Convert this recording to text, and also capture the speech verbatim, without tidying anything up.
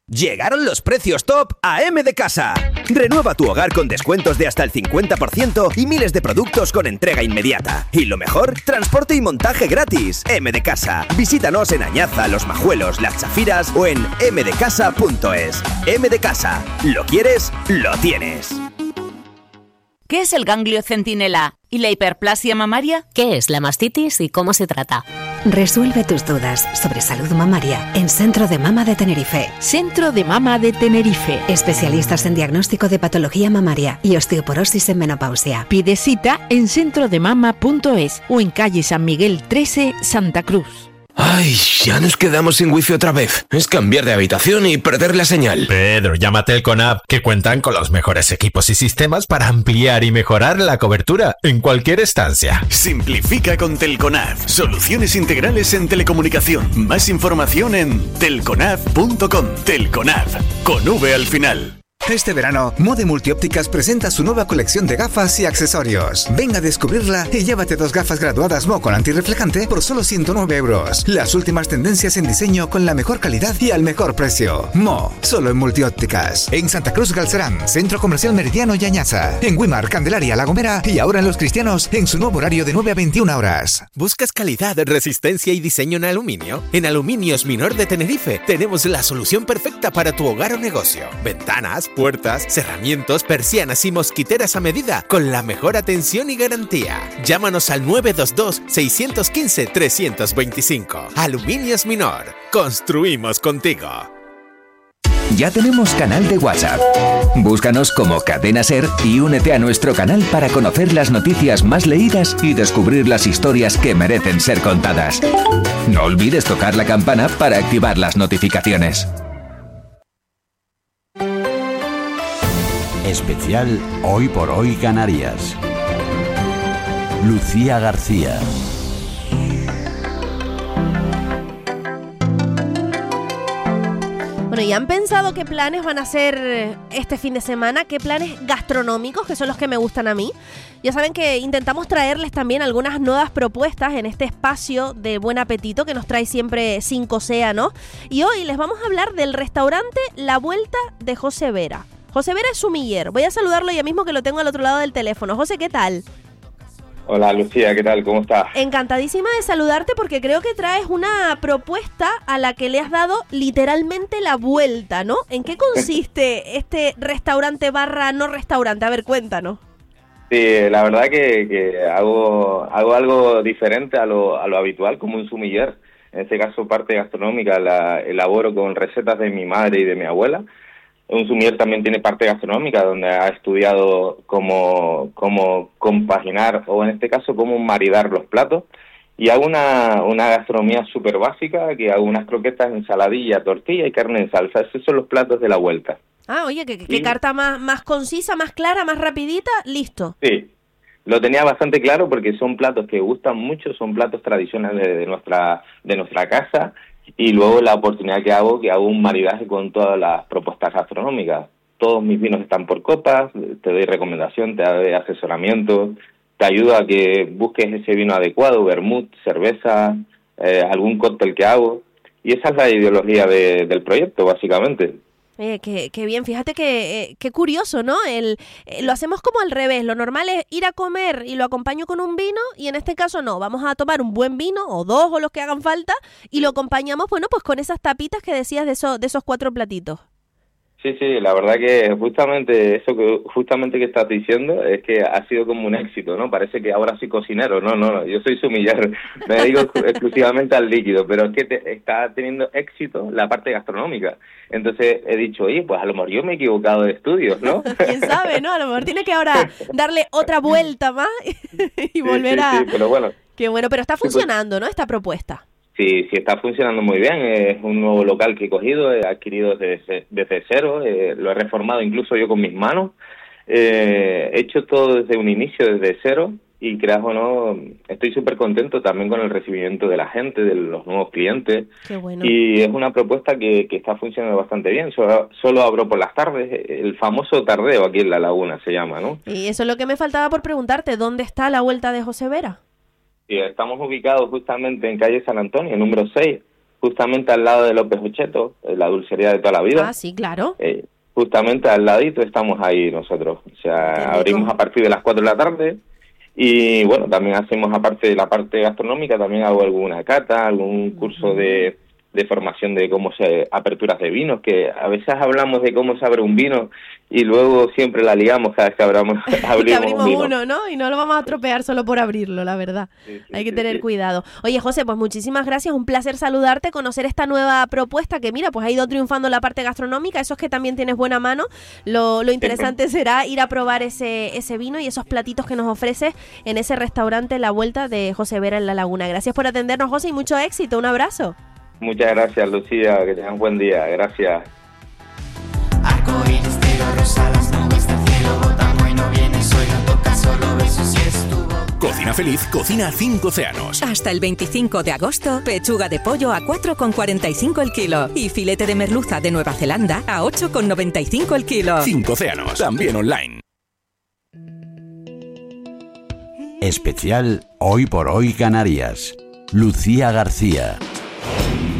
Llegaron los precios top a M de Casa. Renueva tu hogar con descuentos de hasta el cincuenta por ciento y miles de productos con entrega inmediata. Y lo mejor, transporte y montaje gratis. M de Casa. Visítanos en Añaza, Los Majuelos, Las Chafiras o en eme de casa punto es. M de Casa. ¿Lo quieres? Lo tienes. ¿Qué es el ganglio centinela y la hiperplasia mamaria? ¿Qué es la mastitis y cómo se trata? Resuelve tus dudas sobre salud mamaria en Centro de Mama de Tenerife. Centro de Mama de Tenerife. Especialistas en diagnóstico de patología mamaria y osteoporosis en menopausia. Pide cita en centro de mama punto es o en calle San Miguel trece, Santa Cruz. Ay, ya nos quedamos sin wifi otra vez. Es cambiar de habitación y perder la señal. Pedro, llama a Telconav, que cuentan con los mejores equipos y sistemas para ampliar y mejorar la cobertura en cualquier estancia. Simplifica con Telconav. Soluciones integrales en telecomunicación. Más información en telconav punto com. Telconav, con V al final. Este verano, Mode Multiópticas presenta su nueva colección de gafas y accesorios. Ven a descubrirla y llévate dos gafas graduadas Mo con antirreflejante por solo ciento nueve euros. Las últimas tendencias en diseño con la mejor calidad y al mejor precio. Mo, solo en Multiópticas. En Santa Cruz Galcerán, Centro Comercial Meridiano y Añaza. En Güímar, Candelaria, La Gomera y ahora en Los Cristianos en su nuevo horario de nueve a veintiuna horas. ¿Buscas calidad, resistencia y diseño en aluminio? En Aluminios Minor de Tenerife tenemos la solución perfecta para tu hogar o negocio. Ventanas, puertas, cerramientos, persianas y mosquiteras a medida con la mejor atención y garantía. Llámanos al nueve dos dos, seis uno cinco, tres dos cinco. Aluminios Minor. Construimos contigo. Ya tenemos canal de WhatsApp. Búscanos como Cadena Ser y únete a nuestro canal para conocer las noticias más leídas y descubrir las historias que merecen ser contadas. No olvides tocar la campana para activar las notificaciones. Especial Hoy por Hoy Canarias. Lucía García. Bueno, ¿y han pensado qué planes van a hacer este fin de semana? ¿Qué planes gastronómicos, que son los que me gustan a mí? Ya saben que intentamos traerles también algunas nuevas propuestas en este espacio de buen apetito que nos trae siempre Cinco Océanos. Y hoy les vamos a hablar del restaurante La Vuelta de José Vera. José Vera es sumiller. Voy a saludarlo ya mismo que lo tengo al otro lado del teléfono. José, ¿qué tal? Hola Lucía, ¿qué tal? ¿Cómo estás? Encantadísima de saludarte porque creo que traes una propuesta a la que le has dado literalmente la vuelta, ¿no? ¿En qué consiste este restaurante barra no restaurante? A ver, cuéntanos. Sí, la verdad que, que hago hago algo diferente a lo, a lo habitual como un sumiller. En este caso parte gastronómica la elaboro con recetas de mi madre y de mi abuela. Un sumiller también tiene parte gastronómica, donde ha estudiado cómo, cómo compaginar, o en este caso, cómo maridar los platos. Y hago una, una gastronomía súper básica, que hago unas croquetas, ensaladilla, tortilla y carne en salsa. Esos son los platos de La Vuelta. Ah, oye, ¿qué, qué carta más, más concisa, más clara, más rapidita? Listo. Sí, lo tenía bastante claro porque son platos que gustan mucho, son platos tradicionales de, de nuestra de nuestra casa. Y luego la oportunidad que hago, que hago un maridaje con todas las propuestas gastronómicas. Todos mis vinos están por copas, te doy recomendación, te doy asesoramiento, te ayudo a que busques ese vino adecuado, vermut, cerveza, eh, algún cóctel que hago. Y esa es la ideología de, del proyecto, básicamente. Eh, qué, qué bien, fíjate que eh, qué curioso, ¿no? El, eh, lo hacemos como al revés, lo normal es ir a comer y lo acompaño con un vino y en este caso no, vamos a tomar un buen vino o dos o los que hagan falta y lo acompañamos, bueno, pues con esas tapitas que decías de, eso, de esos cuatro platitos. Sí, sí, la verdad que justamente eso que justamente que estás diciendo es que ha sido como un éxito, ¿no? Parece que ahora soy cocinero, no, no, yo soy sumiller, me dedico exclusivamente al líquido, pero es que te, está teniendo éxito la parte gastronómica. Entonces he dicho, oye, pues a lo mejor yo me he equivocado de estudios, ¿no? ¿Quién sabe, no? A lo mejor tiene que ahora darle otra vuelta más y volver sí, sí, a... Sí, pero bueno. Qué bueno, pero está funcionando, ¿no? Esta propuesta. Sí, sí está funcionando muy bien, es un nuevo local que he cogido, he adquirido desde, desde cero, eh, lo he reformado incluso yo con mis manos, eh, he hecho todo desde un inicio, desde cero, y creas o no, estoy súper contento también con el recibimiento de la gente, de los nuevos clientes. Qué bueno. Y es una propuesta que, que está funcionando bastante bien, solo, solo abro por las tardes, el famoso tardeo aquí en La Laguna se llama, ¿no? Y eso es lo que me faltaba por preguntarte, ¿dónde está La Vuelta de José Vera? Sí, estamos ubicados justamente en calle San Antonio, número seis, justamente al lado de López Ocheto, la dulcería de toda la vida. Ah, sí, claro. Eh, justamente al ladito estamos ahí nosotros. O sea, abrimos a partir de las cuatro de la tarde y, bueno, también hacemos, aparte de la parte gastronómica, también hago alguna cata, algún curso de... de formación de cómo se aperturas de vinos, que a veces hablamos de cómo se abre un vino y luego siempre la liamos cada vez que abramos, abrimos, que abrimos un vino. uno, ¿no? Y no lo vamos a tropear solo por abrirlo, la verdad. Sí, sí, Hay que sí, tener sí. cuidado. Oye, José, pues muchísimas gracias, un placer saludarte, conocer esta nueva propuesta que, mira, pues ha ido triunfando la parte gastronómica, eso es que también tienes buena mano. Lo, lo interesante sí. será ir a probar ese, ese vino y esos platitos que nos ofreces en ese restaurante La Vuelta de José Vera en La Laguna. Gracias por atendernos, José, y mucho éxito. Un abrazo. Muchas gracias, Lucía, que tengan buen día, gracias. Arcoíris, tiro rosa, las nubes del cielo botan, hoy no vienes, hoy no toca, solo besos y estuvo. Cocina Feliz cocina cinco océanos. Hasta el veinticinco de agosto, pechuga de pollo a cuatro con cuarenta y cinco el kilo y filete de merluza de Nueva Zelanda a ocho con noventa y cinco el kilo. cinco océanos, también online. Especial Hoy por Hoy Canarias. Lucía García.